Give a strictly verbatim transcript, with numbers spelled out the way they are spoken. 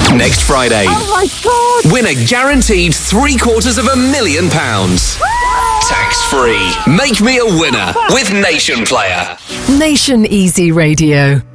Next Friday. Oh my God! Win a guaranteed three quarters of a million pounds. Tax free. Make me a winner with Nation Player. Nation Easy Radio.